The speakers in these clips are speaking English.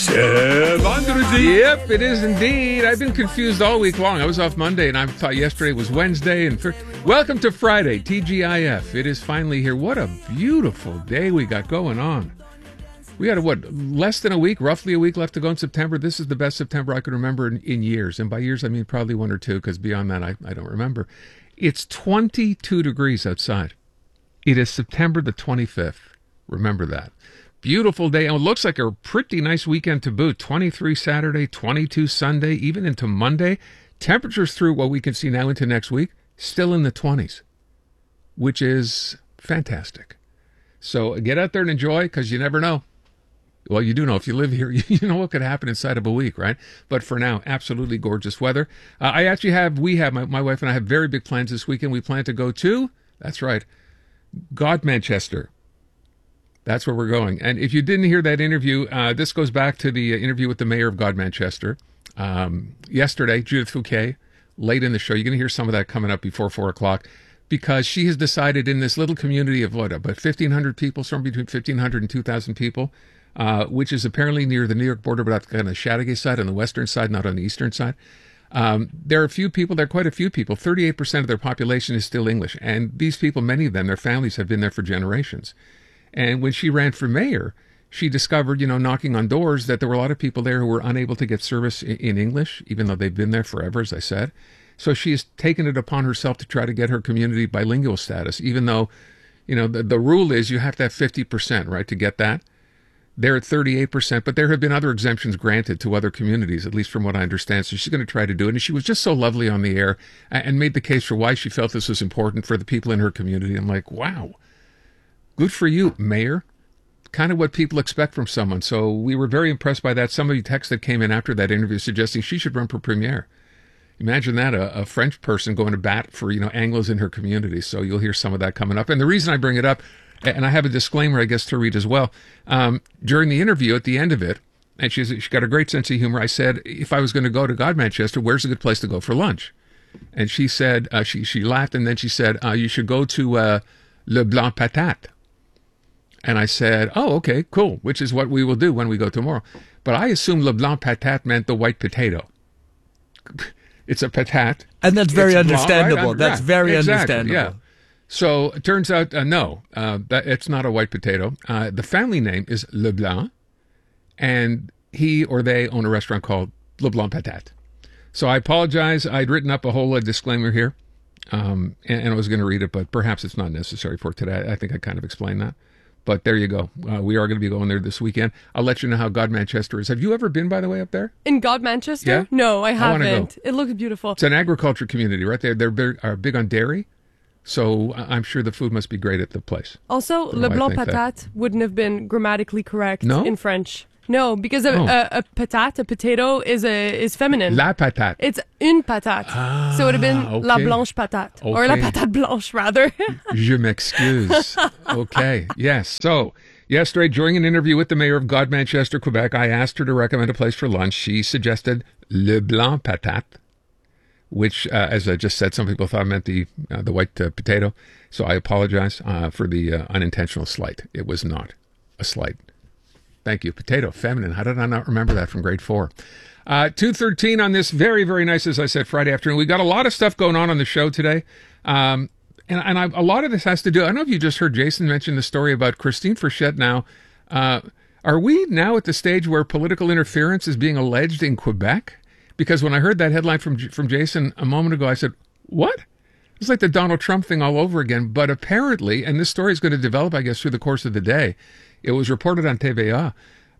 Yep, it is indeed. I've been confused all week long. I was off Monday, and I thought yesterday was Wednesday. And welcome to Friday, TGIF. It is finally here. What a beautiful day we got going on. We got, less than a week, roughly a week left to go in September. This is the best September I can remember in years. And by years, I mean probably one or two, because beyond that, I don't remember. It's 22 degrees outside. It is September the 25th. Remember that. Beautiful day. And it looks like a pretty nice weekend to boot. 23 Saturday, 22 Sunday, even into Monday. Temperatures through what we can see now into next week, still in the 20s, which is fantastic. So get out there and enjoy, because you never know. Well, you do know. If you live here, you know what could happen inside of a week, right? But for now, absolutely gorgeous weather. My wife and I have very big plans this weekend. We plan to go to, that's right, Godmanchester. That's where we're going. And if you didn't hear that interview, this goes back to the interview with the mayor of Godmanchester. Yesterday, Judith Fouquet, late in the show. You're going to hear some of that coming up before 4 o'clock, because she has decided in this little community of about 1,500 people, somewhere between 1,500 and 2,000 people, which is apparently near the New York border, but on the Chateauguay side, on the western side, not on the eastern side. There are quite a few people. 38% of their population is still English. And these people, many of them, their families have been there for generations. And when she ran for mayor, she discovered, knocking on doors, that there were a lot of people there who were unable to get service in English, even though they've been there forever, as I said. So she has taken it upon herself to try to get her community bilingual status, even though, the rule is you have to have 50%, right, to get that. They're at 38%, but there have been other exemptions granted to other communities, at least from what I understand. So she's going to try to do it. And she was just so lovely on the air and made the case for why she felt this was important for the people in her community. I'm like, wow, good for you, Mayor. Kind of what people expect from someone. So we were very impressed by that. Some of you texts that came in after that interview suggesting she should run for premier. Imagine that, a French person going to bat for, Anglos in her community. So you'll hear some of that coming up. And the reason I bring it up, and I have a disclaimer, I guess, to read as well. During the interview, at the end of it, and she's got a great sense of humor, I said, if I was going to go to Godmanchester, where's a good place to go for lunch? And she said, she laughed, and then she said, you should go to Le Blanc Patate. And I said, oh, okay, cool, which is what we will do when we go tomorrow. But I assumed Le Blanc Patate meant the white potato. It's a patate. And that's very understandable. Blanc, right? That's very understandable. Yeah. So it turns out, no, that it's not a white potato. The family name is Leblanc, and he or they own a restaurant called Le Blanc Patate. So I apologize. I'd written up a whole disclaimer here, and I was going to read it, but perhaps it's not necessary for today. I think I kind of explained that. But there you go. We are going to be going there this weekend. I'll let you know how Godmanchester is. Have you ever been, by the way, up there? In Godmanchester? Yeah? No, I haven't. wanna go. It looks beautiful. It's an agriculture community, right? They're big on dairy. So I'm sure the food must be great at the place. Also, Le Blanc Patate wouldn't have been grammatically correct in French. No, because a patate, a potato, is feminine. La patate. It's une patate. So it would have been la blanche patate. Okay. Or la patate blanche, rather. Je m'excuse. Okay, yes. So yesterday, during an interview with the mayor of Godmanchester, Quebec, I asked her to recommend a place for lunch. She suggested Le Blanc Patate, which, as I just said, some people thought meant the white potato. So I apologize for the unintentional slight. It was not a slight. Thank you. Potato, feminine. How did I not remember that from grade 4? 2:13 on this very, very nice, as I said, Friday afternoon. We got a lot of stuff going on the show today. A lot of this has to do, I don't know if you just heard Jason mention the story about Christine Frechette now. Are we now at the stage where political interference is being alleged in Quebec? Because when I heard that headline from Jason a moment ago, I said, what? It's like the Donald Trump thing all over again. But apparently, and this story is going to develop, I guess, through the course of the day, it was reported on TVA,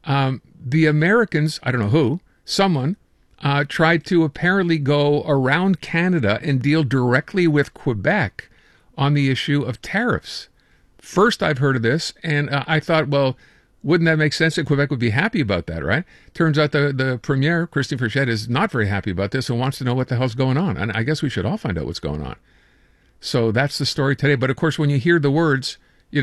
the Americans, I don't know who, someone tried to apparently go around Canada and deal directly with Quebec on the issue of tariffs. First I've heard of this, and I thought, well, wouldn't that make sense that Quebec would be happy about that, right? Turns out the premier, Christine Frechette, is not very happy about this and wants to know what the hell's going on. And I guess we should all find out what's going on. So that's the story today. But of course, when you hear the words,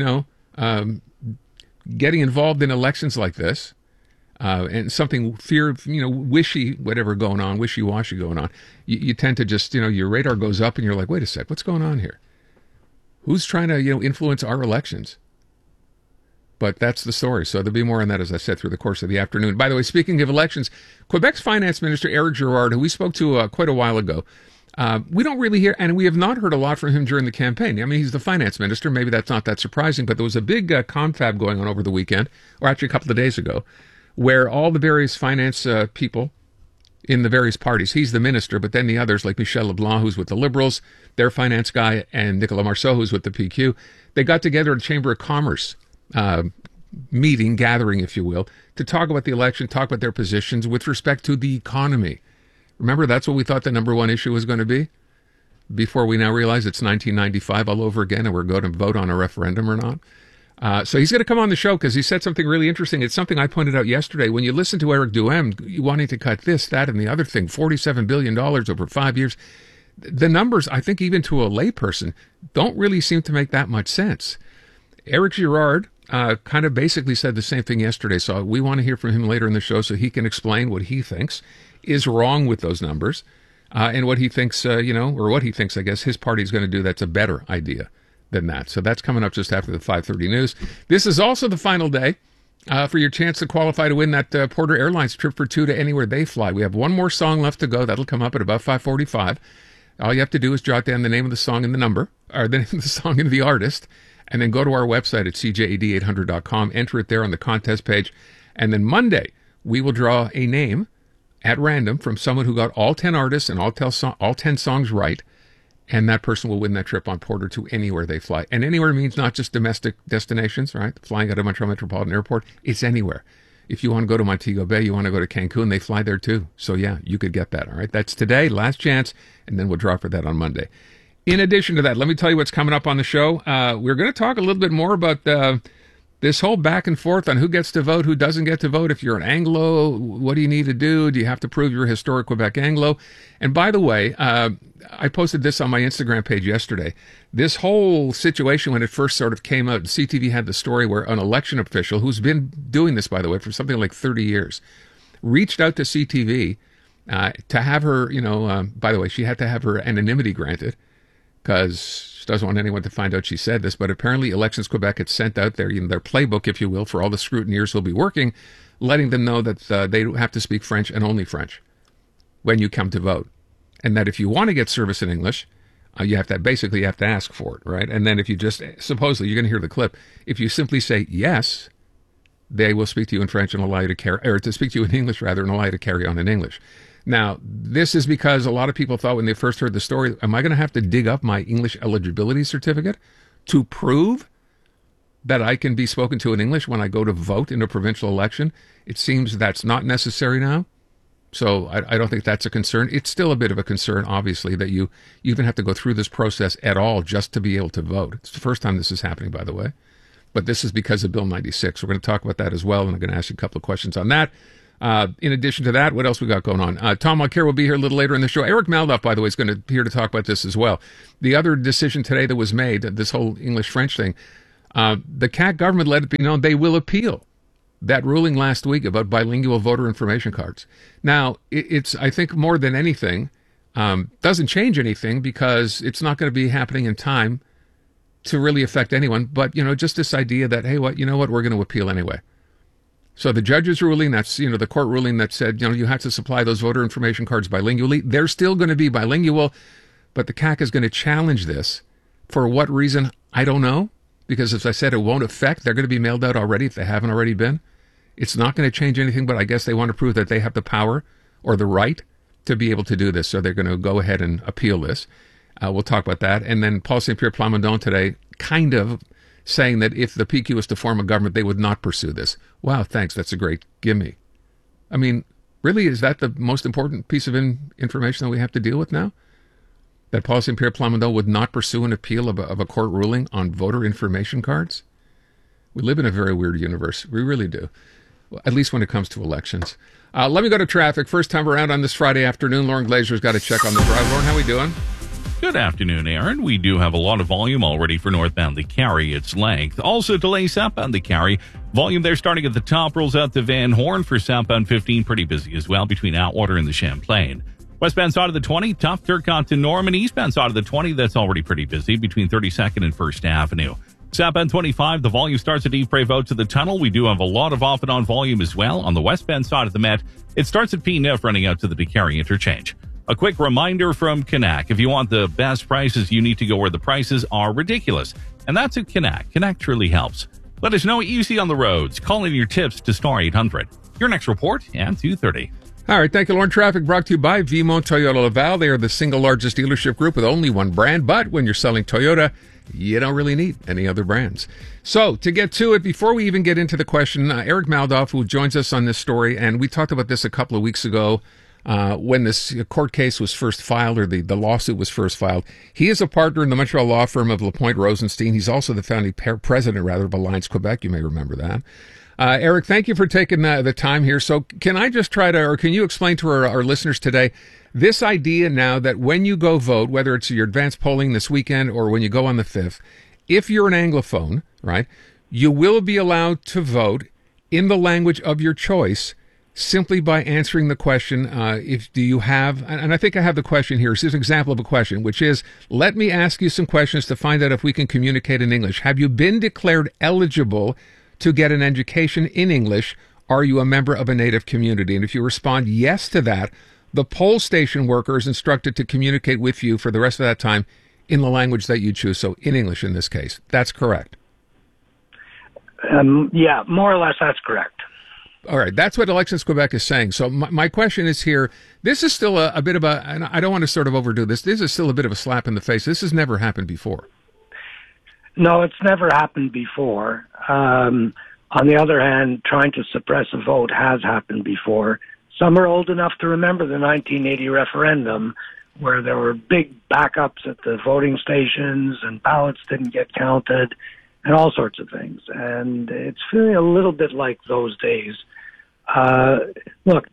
getting involved in elections like this, and something wishy-washy going on, you tend to just, your radar goes up and you're like, wait a sec, what's going on here? Who's trying to, influence our elections? But that's the story. So there'll be more on that, as I said, through the course of the afternoon. By the way, speaking of elections, Quebec's finance minister, Éric Girard, who we spoke to quite a while ago, we don't really hear, and we have not heard a lot from him during the campaign. I mean, he's the finance minister. Maybe that's not that surprising, but there was a big confab going on over the weekend, or actually a couple of days ago, where all the various finance people in the various parties, he's the minister, but then the others, like Michel Leblanc, who's with the Liberals, their finance guy, and Nicolas Marceau, who's with the PQ, they got together at a Chamber of Commerce meeting, gathering, if you will, to talk about the election, talk about their positions with respect to the economy. Remember, that's what we thought the number one issue was going to be before we now realize it's 1995 all over again and we're going to vote on a referendum or not. So he's going to come on the show because he said something really interesting. It's something I pointed out yesterday. When you listen to Eric Duhem wanting to cut this, that, and the other thing, $47 billion over 5 years, the numbers, I think even to a layperson, don't really seem to make that much sense. Éric Girard kind of basically said the same thing yesterday, so we want to hear from him later in the show so he can explain what he thinks is wrong with those numbers and what he thinks, or what he thinks, I guess, his party's going to do that's a better idea than that. So that's coming up just after the 5:30 news. This is also the final day for your chance to qualify to win that Porter Airlines trip for two to anywhere they fly. We have one more song left to go. That'll come up at about 5:45. All you have to do is jot down the name of the song and the number, or the name of the song and the artist, and then go to our website at cjad800.com, enter it there on the contest page, and then Monday we will draw a name at random from someone who got all 10 artists and all 10 songs right, and that person will win that trip on Porter to anywhere they fly. And anywhere means not just domestic destinations, right? Flying out of Montreal Metropolitan Airport, it's anywhere. If you want to go to Montego Bay, you want to go to Cancun, they fly there too. So yeah, you could get that, all right? That's today, last chance, and then we'll draw for that on Monday. In addition to that, let me tell you what's coming up on the show. We're going to talk a little bit more about this whole back and forth on who gets to vote, who doesn't get to vote. If you're an Anglo, what do you need to do? Do you have to prove you're a historic Quebec Anglo? And by the way, I posted this on my Instagram page yesterday. This whole situation, when it first sort of came out, CTV had the story where an election official, who's been doing this, by the way, for something like 30 years, reached out to CTV to have her, by the way, she had to have her anonymity granted, because she doesn't want anyone to find out she said this, but apparently Elections Quebec had sent out their playbook, if you will, for all the scrutineers who'll be working, letting them know that they have to speak French and only French when you come to vote. And that if you want to get service in English, you have to ask for it, right? And then if you just, supposedly, you're going to hear the clip, if you simply say yes, they will speak to you in French and allow you to carry, or to speak to you in English rather, and allow you to carry on in English. Now, this is because a lot of people thought when they first heard the story, am I going to have to dig up my English eligibility certificate to prove that I can be spoken to in English when I go to vote in a provincial election? It seems that's not necessary now. So I don't think that's a concern. It's still a bit of a concern, obviously, that you even have to go through this process at all just to be able to vote. It's the first time this is happening, by the way. But this is because of Bill 96. We're going to talk about that as well, and I'm going to ask you a couple of questions on that. In addition to that, what else we got going on? Tom Mulcair will be here a little later in the show. Eric Maldoff, by the way, is going to be here to talk about this as well. The other decision today that was made, this whole English-French thing, the CAQ government let it be known they will appeal that ruling last week about bilingual voter information cards. Now, it's, I think, more than anything, doesn't change anything because it's not going to be happening in time to really affect anyone. But, just this idea that, hey, we're going to appeal anyway. So the judge's ruling, that's, the court ruling that said, you have to supply those voter information cards bilingually. They're still going to be bilingual, but the CAQ is going to challenge this. For what reason, I don't know. Because as I said, it won't affect. They're going to be mailed out already if they haven't already been. It's not going to change anything, but I guess they want to prove that they have the power or the right to be able to do this. So they're going to go ahead and appeal this. We'll talk about that. And then Paul Saint-Pierre Plamondon today kind of saying that if the PQ was to form a government, they would not pursue this. Wow, thanks. That's a great gimme. I mean, really, is that the most important piece of information that we have to deal with now? That Paul Saint-Pierre Plamondon would not pursue an appeal of a court ruling on voter information cards? We live in a very weird universe. We really do. Well, at least when it comes to elections. Let me go to traffic. First time around on this Friday afternoon. Lauren Glazer's got to check on the drive. Lauren, how are we doing? Good afternoon, Aaron. We do have a lot of volume already for northbound the Carry, its length. Also delays southbound the Carry. Volume there starting at the top, rolls out to Van Horn for southbound 15. Pretty busy as well between Atwater and the Champlain. Westbound side of the 20, tough Turcotte to Norman. Eastbound side of the 20, that's already pretty busy between 32nd and 1st Avenue. Southbound 25, the volume starts at Eve Prairie out to the tunnel. We do have a lot of off and on volume as well. On the westbound side of the Met, it starts at P9 running out to the DeCarry interchange. A quick reminder from Canac. If you want the best prices, you need to go where the prices are ridiculous. And that's at Canac. Canac truly helps. Let us know what you see on the roads. Call in your tips to Star 800. Your next report at 2:30. All right, thank you, Lauren. Traffic brought to you by Vimont Toyota Laval. They are the single largest dealership group with only one brand, but when you're selling Toyota, you don't really need any other brands. So, to get to it, before we even get into the question, Eric Maldoff, who joins us on this story, and we talked about this a couple of weeks ago when this court case was first filed, or the lawsuit was first filed. He is a partner in the Montreal law firm of LaPointe Rosenstein. He's also the founding president, of Alliance Quebec. You may remember that. Eric, thank you for taking the time here. So can I just can you explain to our listeners today this idea now that when you go vote, whether it's your advanced polling this weekend or when you go on the 5th, if you're an Anglophone, right, you will be allowed to vote in the language of your choice simply by answering the question, and I think I have the question here. This is an example of a question, which is, let me ask you some questions to find out if we can communicate in English. Have you been declared eligible to get an education in English? Are you a member of a Native community? And if you respond yes to that, the poll station worker is instructed to communicate with you for the rest of that time in the language that you choose, so in English in this case. That's correct? Yeah, more or less that's correct. All right, that's what Elections Quebec is saying. So my question is here, this is still a bit of and I don't want to sort of overdo this is still a bit of a slap in the face. This has never happened before. No, it's never happened before. On the other hand, trying to suppress a vote has happened before. Some are old enough to remember the 1980 referendum, where there were big backups at the voting stations and ballots didn't get counted and all sorts of things. And it's feeling a little bit like those days. Look,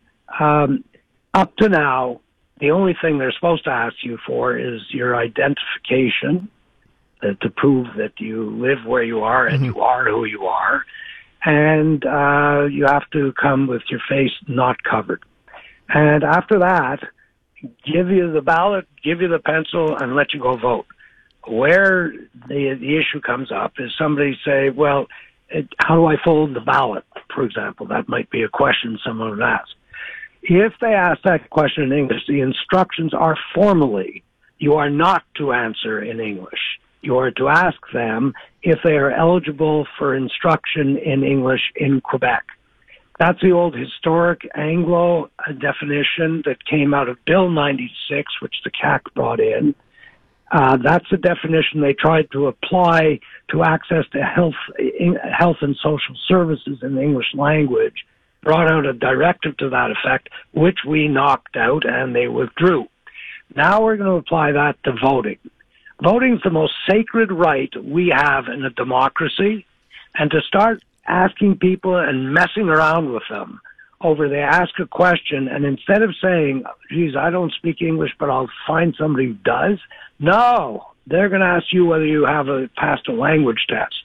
up to now, the only thing they're supposed to ask you for is your identification, to prove that you live where you are and you are who you are. And you have to come with your face not covered. And after that, give you the ballot, give you the pencil, and let you go vote. Where the issue comes up is somebody say, well, how do I fold the ballot, for example? That might be a question someone would ask. If they ask that question in English, the instructions are formally, you are not to answer in English. You are to ask them if they are eligible for instruction in English in Quebec. That's the old historic Anglo definition that came out of Bill 96, which the CAC brought in. That's the definition they tried to apply to access to health and social services in the English language, brought out a directive to that effect, which we knocked out and they withdrew. Now we're going to apply that to voting. Voting is the most sacred right we have in a democracy, and to start asking people and messing around with them over they ask a question, and instead of saying, geez, I don't speak English, but I'll find somebody who does, no, they're going to ask you whether you have passed a language test.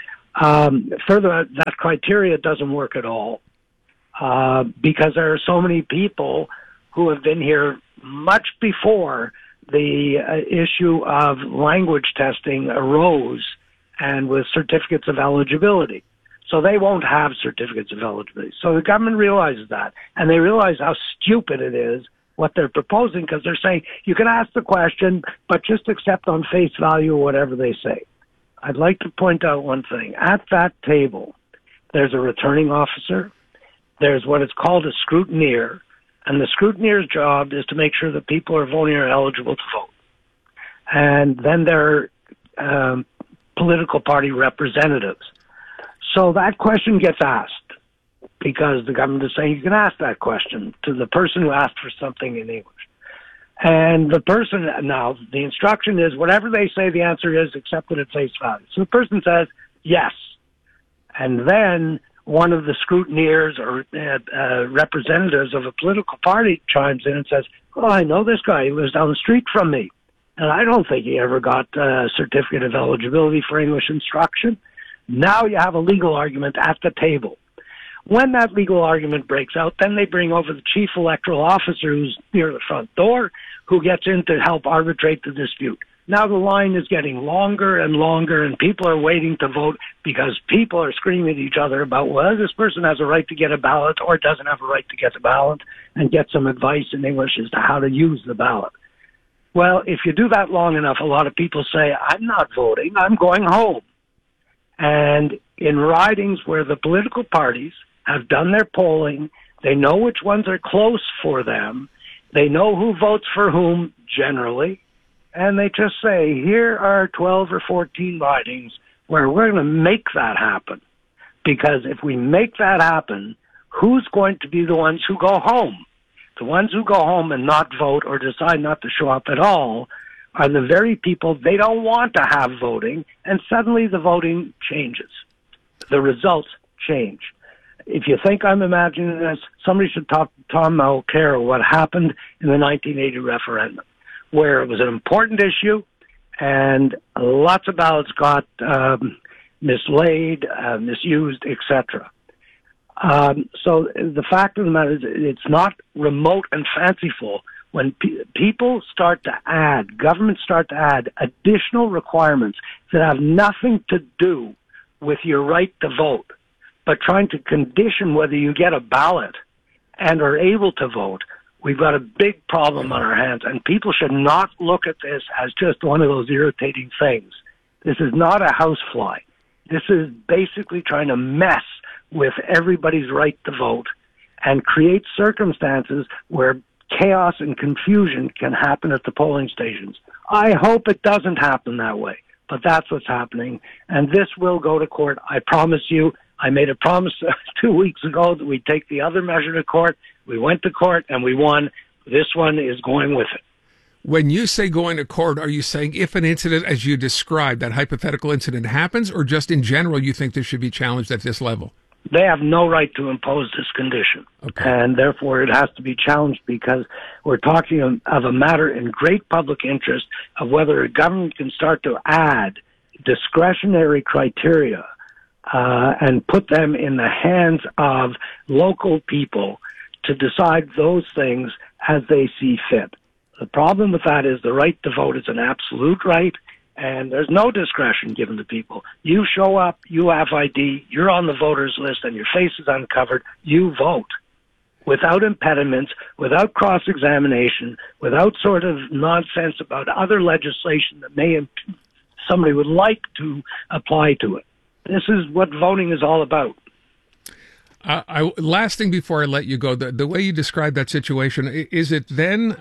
Further, that criteria doesn't work at all because there are so many people who have been here much before the issue of language testing arose and with certificates of eligibility. So they won't have certificates of eligibility. So the government realizes that, and they realize how stupid it is what they're proposing, because they're saying you can ask the question, but just accept on face value whatever they say. I'd like to point out one thing. At that table, there's a returning officer, there's what is called a scrutineer, and the scrutineer's job is to make sure that people are voting are eligible to vote. And then there are political party representatives. So that question gets asked because the government is saying you can ask that question to the person who asked for something in English. And the person, now, the instruction is whatever they say the answer is, accept it at face value. So the person says, yes. And then one of the scrutineers or representatives of a political party chimes in and says, oh, I know this guy. He lives down the street from me. And I don't think he ever got a certificate of eligibility for English instruction. Now you have a legal argument at the table. When that legal argument breaks out, then they bring over the chief electoral officer who's near the front door, who gets in to help arbitrate the dispute. Now the line is getting longer and longer, and people are waiting to vote because people are screaming at each other about whether this person has a right to get a ballot or doesn't have a right to get a ballot, and get some advice in English as to how to use the ballot. Well, if you do that long enough, a lot of people say, I'm not voting, I'm going home. And in ridings where the political parties have done their polling, they know which ones are close for them, they know who votes for whom generally, and they just say, here are 12 or 14 ridings where we're going to make that happen. Because if we make that happen, who's going to be the ones who go home? The ones who go home and not vote or decide not to show up at all are the very people they don't want to have voting, and suddenly the voting changes. The results change. If you think I'm imagining this, somebody should talk to Tom Mulcair what happened in the 1980 referendum, where it was an important issue and lots of ballots got mislaid, misused, etc. So the fact of the matter is it's not remote and fanciful when people start to add, governments start to add additional requirements that have nothing to do with your right to vote, but trying to condition whether you get a ballot and are able to vote. We've got a big problem on our hands, and people should not look at this as just one of those irritating things. This is not a housefly. This is basically trying to mess with everybody's right to vote and create circumstances where chaos and confusion can happen at the polling stations. I hope it doesn't happen that way, but that's what's happening, and this will go to court. I promise you. I made a promise 2 weeks ago that we'd take the other measure to court. We went to court and we won. This one is going with it. When you say going to court, are you saying if an incident, as you described, that hypothetical incident happens, or just in general you think this should be challenged at this level? They have no right to impose this condition, and therefore it has to be challenged because we're talking of a matter in great public interest of whether a government can start to add discretionary criteria and put them in the hands of local people to decide those things as they see fit. The problem with that is the right to vote is an absolute right, and there's no discretion given to people. You show up, you have ID, you're on the voters list, and your face is uncovered, you vote. Without impediments, without cross-examination, without sort of nonsense about other legislation that somebody would like to apply to it. This is what voting is all about. Last thing before I let you go, the way you describe that situation, is it then,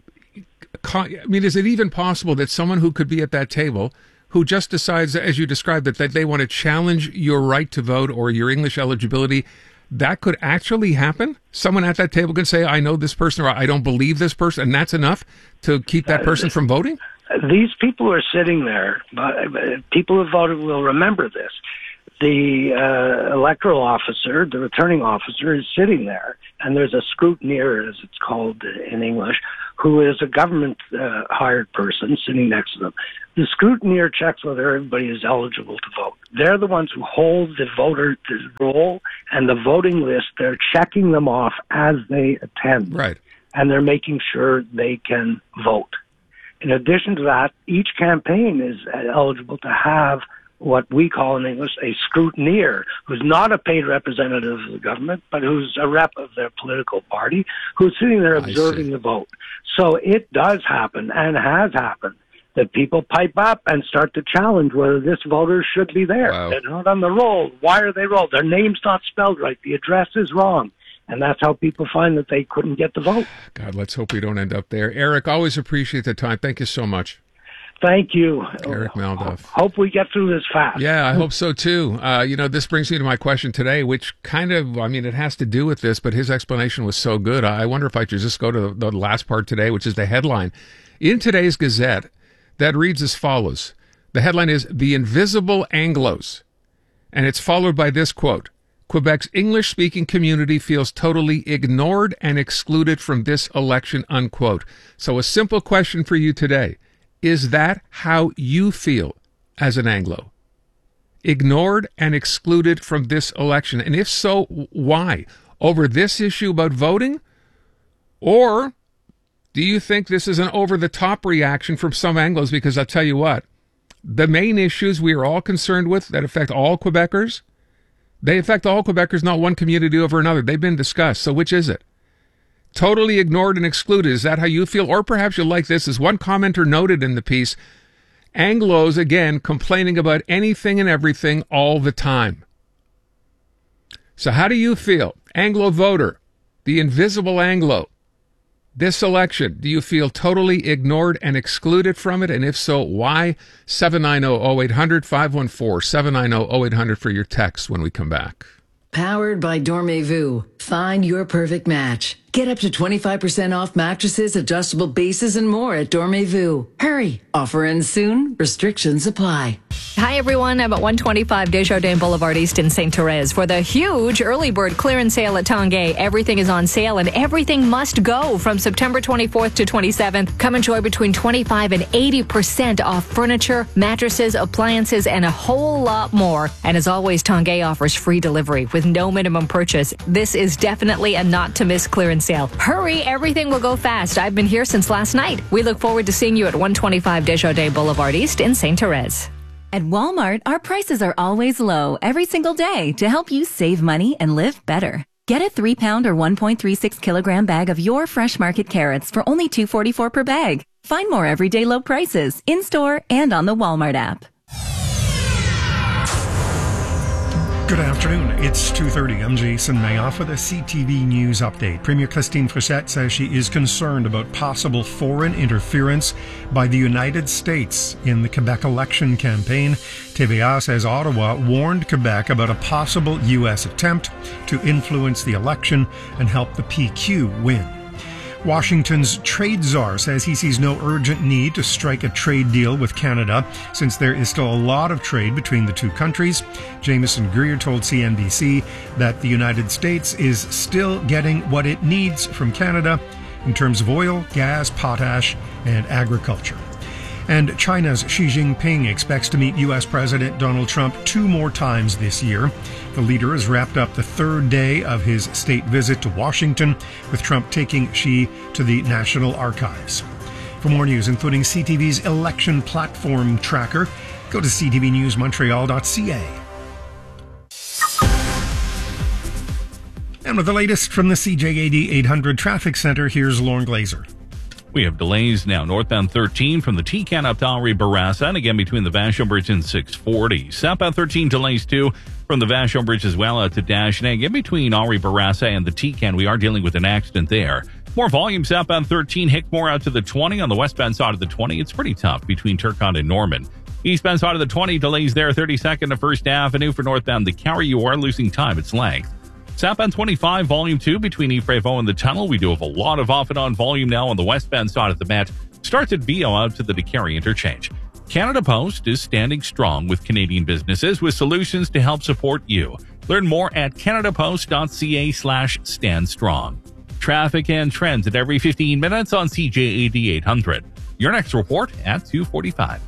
is it even possible that someone who could be at that table, who just decides, as you described, that they want to challenge your right to vote or your English eligibility, that could actually happen? Someone at that table can say, I know this person, or I don't believe this person, and that's enough to keep that person from voting? These people are sitting there, but people who voted will remember this. The electoral officer, the returning officer, is sitting there, and there's a scrutineer, as it's called in English, who is a government-hired person sitting next to them. The scrutineer checks whether everybody is eligible to vote. They're the ones who hold the voter roll and the voting list. They're checking them off as they attend. Right. And they're making sure they can vote. In addition to that, each campaign is eligible to have what we call in English a scrutineer, who's not a paid representative of the government, but who's a rep of their political party, who's sitting there observing the vote. So it does happen, and has happened, that people pipe up and start to challenge whether this voter should be there. Wow. They're not on the roll. Why are they rolled? Their name's not spelled right. The address is wrong. And that's how people find that they couldn't get the vote. God, let's hope we don't end up there. Eric, always appreciate the time. Thank you so much. Thank you. Eric Malduff. Hope we get through this fast. Yeah, I hope so too. This brings me to my question today, which kind of, it has to do with this, but his explanation was so good. I wonder if I should just go to the last part today, which is the headline. In today's Gazette, that reads as follows. The headline is The Invisible Anglos. And it's followed by this quote. Quebec's English-speaking community feels totally ignored and excluded from this election, unquote. So a simple question for you today. Is that how you feel as an Anglo? Ignored and excluded from this election? And if so, why? Over this issue about voting? Or Do you think this is an over-the-top reaction from some Anglos? Because I'll tell you what, the main issues we are all concerned with that affect all Quebecers, they affect all Quebecers, not one community over another. They've been discussed. So which is it? Totally ignored and excluded. Is that how you feel? Or perhaps you'll like this. As one commenter noted in the piece, Anglos, again, complaining about anything and everything all the time. So how do you feel? Anglo voter, the invisible Anglo. This election, do you feel totally ignored and excluded from it? And if so, why? 790-0800, 514-790-0800 for your text when we come back. Powered by Dormez-vous. Find your perfect match. Get up to 25% off mattresses, adjustable bases, and more at Dormez-vous. Hurry. Offer ends soon. Restrictions apply. Hi, everyone. I'm at 125 Desjardins Boulevard East in St. Therese for the huge early bird clearance sale at Tanguay. Everything is on sale and everything must go from September 24th to 27th. Come enjoy between 25 and 80% off furniture, mattresses, appliances, and a whole lot more. And as always, Tanguay offers free delivery with no minimum purchase. This is definitely a not-to-miss clearance sale. Hurry, everything will go fast. I've been here since last night. We look forward to seeing you at 125 Desjardins Boulevard East in St. Therese. At Walmart, our prices are always low every single day to help you save money and live better. Get a 3-pound or 1.36 kilogram bag of your Fresh Market carrots for only $2.44 per bag. Find more everyday low prices in-store and on the Walmart app. Good afternoon. It's 2:30. I'm Jason Mayoff with a CTV News update. Premier Christine Frechette says she is concerned about possible foreign interference by the United States in the Quebec election campaign. TVA says Ottawa warned Quebec about a possible U.S. attempt to influence the election and help the PQ win. Washington's trade czar says he sees no urgent need to strike a trade deal with Canada since there is still a lot of trade between the two countries. Jameson Greer told CNBC that the United States is still getting what it needs from Canada in terms of oil, gas, potash, and agriculture. And China's Xi Jinping expects to meet U.S. President Donald Trump 2 more times this year. The leader has wrapped up the 3rd day of his state visit to Washington, with Trump taking Xi to the National Archives. For more news, including CTV's election platform tracker, go to ctvnewsmontreal.ca. And with the latest from the CJAD 800 Traffic Center, here's Lauren Glazer. We have delays now northbound 13 from the T-Can up to Henri Bourassa, and again between the Vachon Bridge and 640. Southbound 13 delays too from the Vachon Bridge as well out to Dagenais. In between Henri Bourassa and the T-Can, we are dealing with an accident there. More volume southbound 13, Hickmore out to the 20. On the westbound side of the 20, it's pretty tough between Turcotte and Norman. Eastbound side of the 20, delays there, 32nd to 1st Avenue. For northbound the Carry, you are losing time. It's length. Southbound 25, volume 2 between Yves-Prévost and the Tunnel. We do have a lot of off and on volume now on the westbound side of the Met. Starts at Viau out to the DeCarry interchange. Canada Post is standing strong with Canadian businesses with solutions to help support you. Learn more at canadapost.ca/standstrong. Traffic and trends at every 15 minutes on CJAD 800. Your next report at 2:45.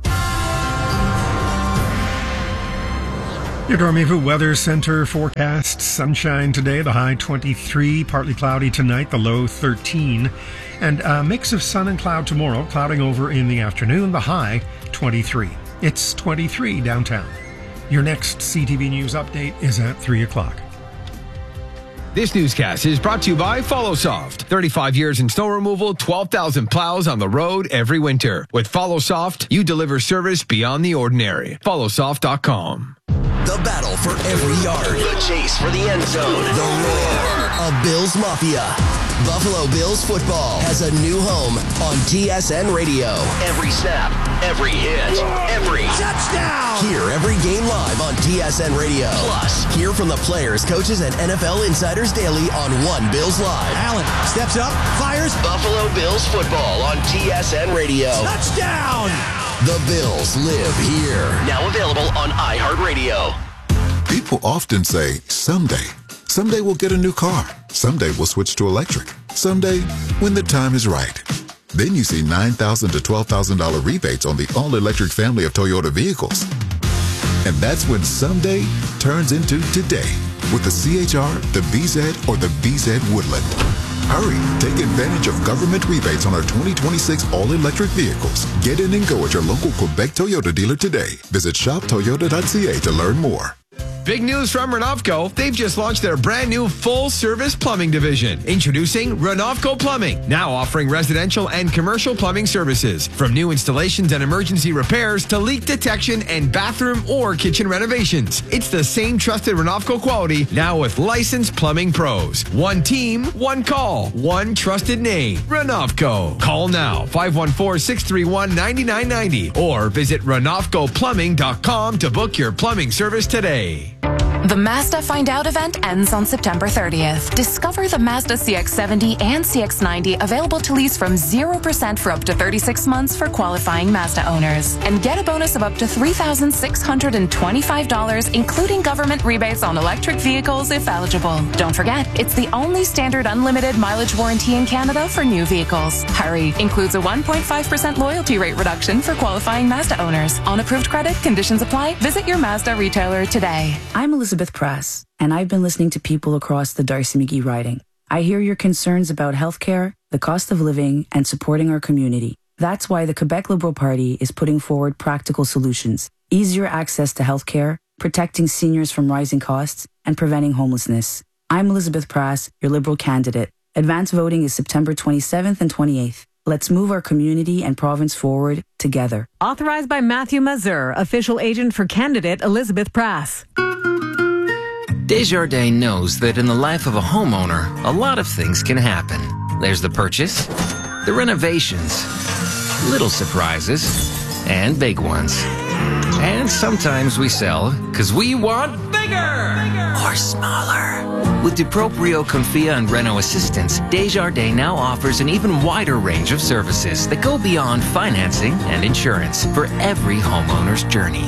Your Dormez-vous Weather Center forecast: sunshine today, the high 23, partly cloudy tonight, the low 13, and a mix of sun and cloud tomorrow, clouding over in the afternoon, the high 23. It's 23 downtown. Your next CTV News update is at 3 o'clock. This newscast is brought to you by FollowSoft. 35 years in snow removal, 12,000 plows on the road every winter. With FollowSoft, you deliver service beyond the ordinary. FollowSoft.com. The battle for every yard. The chase for the end zone. The roar of Bills Mafia. Buffalo Bills football has a new home on TSN Radio. Every snap, every hit, every touchdown. Hear every game live on TSN Radio. Plus, hear from the players, coaches, and NFL insiders daily on One Bills Live. Allen steps up, fires. Buffalo Bills football on TSN Radio. Touchdown! The Bills live here. Now available on iHeartRadio. People often say, someday we'll get a new car. Someday we'll switch to electric. Someday, when the time is right. Then you see $9,000 to $12,000 rebates on the all-electric family of Toyota vehicles. And that's when someday turns into today with the CHR, the BZ, or the BZ Woodland. Hurry, take advantage advantage of government rebates on our 2026 all-electric vehicles. Get in and go at your local Quebec Toyota dealer today. Visit shoptoyota.ca to learn more. Big news from Renovco. They've just launched their brand new full-service plumbing division. Introducing Renovco Plumbing, now offering residential and commercial plumbing services. From new installations and emergency repairs to leak detection and bathroom or kitchen renovations. It's the same trusted Renovco quality, now with licensed plumbing pros. One team, one call, one trusted name. Renovco. Call now, 514-631-9990 or visit renovcoplumbing.com to book your plumbing service today. The Mazda Find Out event ends on September 30th. Discover the Mazda CX-70 and CX-90 available to lease from 0% for up to 36 months for qualifying Mazda owners. And get a bonus of up to $3,625, including government rebates on electric vehicles if eligible. Don't forget, it's the only standard unlimited mileage warranty in Canada for new vehicles. Hurry! Includes a 1.5% loyalty rate reduction for qualifying Mazda owners. On approved credit, conditions apply. Visit your Mazda retailer today. I'm Elizabeth Press, and I've been listening to people across the Darcy McGee riding. I hear your concerns about healthcare, the cost of living, and supporting our community. That's why the Quebec Liberal Party is putting forward practical solutions, easier access to healthcare, protecting seniors from rising costs, and preventing homelessness. I'm Elizabeth Press, your Liberal candidate. Advance voting is September 27th and 28th. Let's move our community and province forward together. Authorized by Matthew Mazur, official agent for candidate Elizabeth Press. Desjardins knows that in the life of a homeowner, a lot of things can happen. There's the purchase, the renovations, little surprises, and big ones. And sometimes we sell because we want bigger or smaller. With DuProprio, Confia, and Reno Assistance, Desjardins now offers an even wider range of services that go beyond financing and insurance for every homeowner's journey.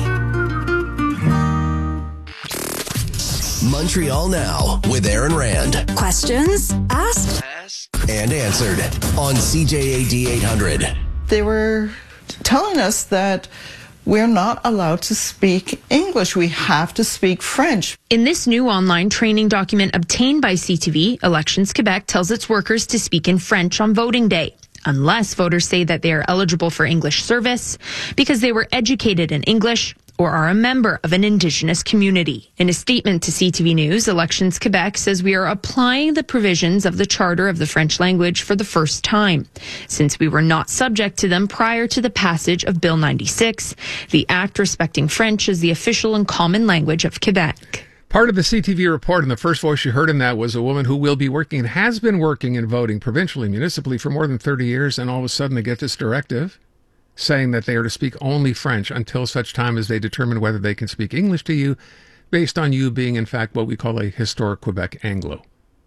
Montreal Now with Aaron Rand. Questions asked and answered on CJAD 800. They were telling us that we're not allowed to speak English. We have to speak French. In this new online training document obtained by CTV, Elections Quebec tells its workers to speak in French on voting day, unless voters say that they are eligible for English service because they were educated in English or are a member of an Indigenous community. In a statement to CTV News, Elections Quebec says we are applying the provisions of the Charter of the French language for the first time, since we were not subject to them prior to the passage of Bill 96, the act respecting French as the official and common language of Quebec. Part of the CTV report, and the first voice you heard in that was a woman who will be working and has been working and voting provincially, municipally for more than 30 years, and all of a sudden they get this directive saying that they are to speak only French until such time as they determine whether they can speak English to you, based on you being, in fact, what we call a historic Quebec Anglo.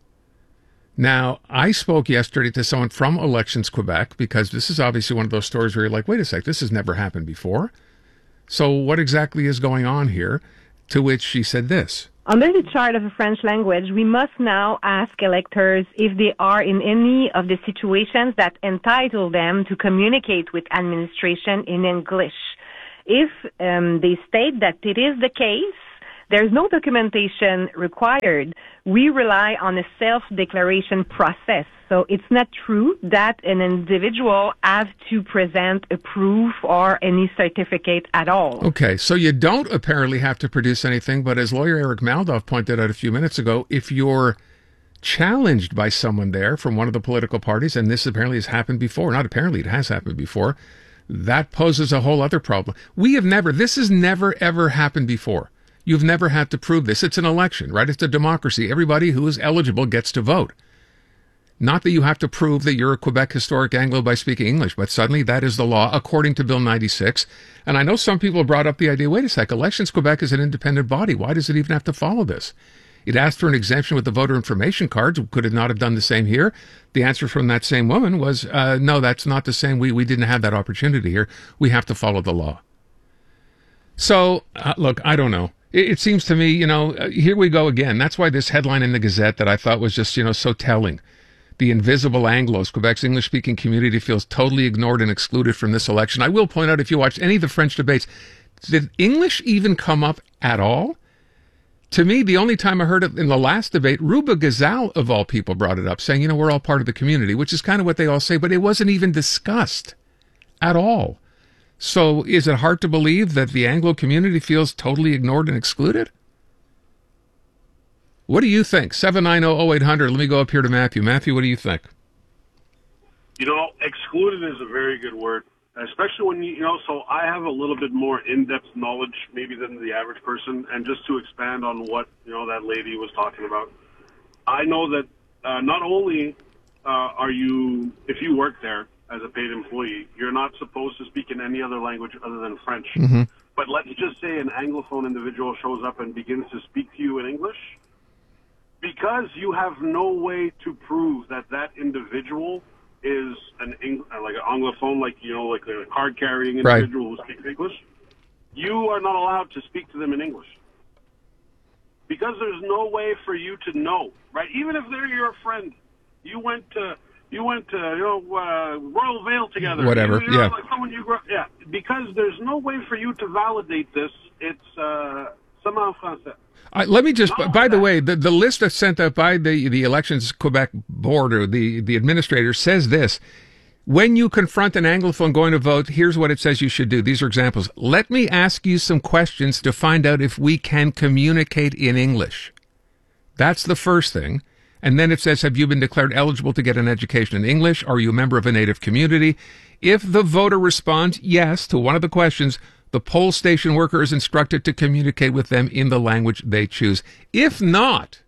Now, I spoke yesterday to someone from Elections Quebec, because this is obviously one of those stories where you're like, wait a sec, this has never happened before. So what exactly is going on here? To which she said this. Under the Charter of the French language, we must now ask electors if they are in any of the situations that entitle them to communicate with administration in English. If they state that it is the case, there's no documentation required. We rely on a self-declaration process. So it's not true that an individual has to present a proof or any certificate at all. Okay, so you don't apparently have to produce anything, but as lawyer Eric Maldoff pointed out a few minutes ago, if you're challenged by someone there from one of the political parties, and this apparently has happened before, not apparently, it has happened before, that poses a whole other problem. This has never ever happened before. You've never had to prove this. It's an election, right? It's a democracy. Everybody who is eligible gets to vote. Not that you have to prove that you're a Quebec historic Anglo by speaking English, but suddenly that is the law according to Bill 96. And I know some people brought up the idea, wait a sec, Elections Quebec is an independent body. Why does it even have to follow this? It asked for an exemption with the voter information cards. Could it not have done the same here? The answer from that same woman was, no, that's not the same. We didn't have that opportunity here. We have to follow the law. So, look, I don't know. It seems to me, here we go again. That's why this headline in the Gazette that I thought was just, so telling. The invisible Anglos, Quebec's English-speaking community, feels totally ignored and excluded from this election. I will point out, if you watched any of the French debates, did English even come up at all? To me, the only time I heard it in the last debate, Ruba Gazal, of all people, brought it up, saying, we're all part of the community, which is kind of what they all say, but it wasn't even discussed at all. So is it hard to believe that the Anglo community feels totally ignored and excluded? What do you think? 790-0800. Let me go up here to Matthew. Matthew, what do you think? Excluded is a very good word, especially when so I have a little bit more in-depth knowledge maybe than the average person. And just to expand on what, that lady was talking about, I know that not only are you, if you work there as a paid employee, you're not supposed to speak in any other language other than French. Mm-hmm. But let's just say an Anglophone individual shows up and begins to speak to you in English. Because you have no way to prove that individual is like an Anglophone, like a card-carrying individual who speaks English, you are not allowed to speak to them in English. Because there's no way for you to know, right? Even if they're your friend, you went to Royal Vale together. Whatever, Like someone you grew up, because there's no way for you to validate this. It's seulement en français. Let me just, by the way, the list that's sent out by the Elections Quebec Board or the administrator says this. When you confront an Anglophone going to vote, here's what it says you should do. These are examples. Let me ask you some questions to find out if we can communicate in English. That's the first thing. And then it says, have you been declared eligible to get an education in English? Are you a member of a Native community? If the voter responds yes to one of the questions, the poll station worker is instructed to communicate with them in the language they choose. If not,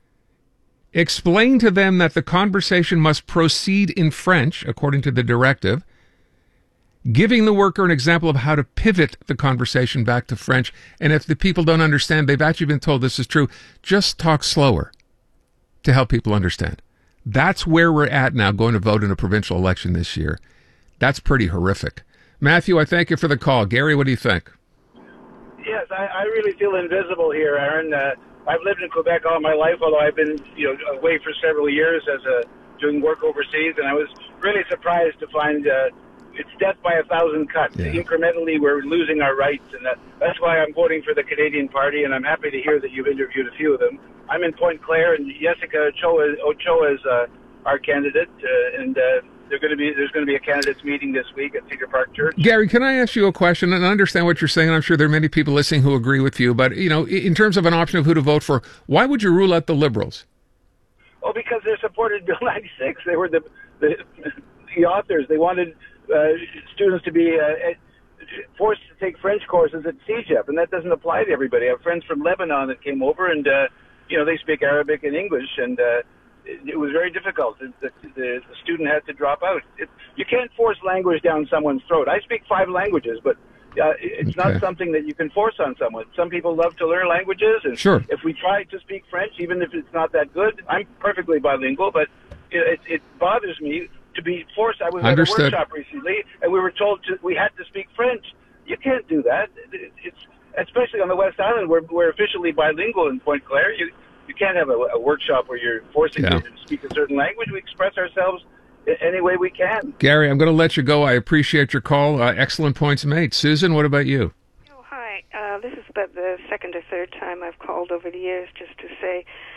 explain to them that the conversation must proceed in French, according to the directive, giving the worker an example of how to pivot the conversation back to French. And if the people don't understand, they've actually been told this is true, just talk slower to help people understand. That's where we're at now, going to vote in a provincial election this year. That's pretty horrific. Matthew, I thank you for the call. Gary, what do you think? Yes, I really feel invisible here, Aaron. I've lived in Quebec all my life, although I've been away for several years doing work overseas, and I was really surprised to find it's death by 1,000 cuts. Yeah. Incrementally, we're losing our rights, and that's why I'm voting for the Canadian Party, and I'm happy to hear that you've interviewed a few of them. I'm in Pointe Claire, and Jessica Ochoa is our candidate, and there's going to be a candidates meeting this week at Cedar Park Church. Gary, can I ask you a question? And I understand what you're saying, and I'm sure there are many people listening who agree with you. But, in terms of an option of who to vote for, why would you rule out the Liberals? Well, because they supported Bill 96. They were the authors. They wanted students to be forced to take French courses at CEGEP, and that doesn't apply to everybody. I have friends from Lebanon that came over, and they speak Arabic and English, and it was very difficult. The student had to drop out. You can't force language down someone's throat. I speak 5 languages, but it's not something that you can force on someone. Some people love to learn languages, and sure. If we try to speak French, even if it's not that good, I'm perfectly bilingual, but it bothers me to be forced. I was at a workshop recently, and we were told we had to speak French. You can't do that. It's especially on the West Island, we're officially bilingual in Pointe Claire. You can't have a workshop where you're forcing people to speak a certain language. We express ourselves any way we can. Gary, I'm going to let you go. I appreciate your call. Excellent points made. Susan, what about you? Oh, hi. This is about the second or third time I've called over the years just to say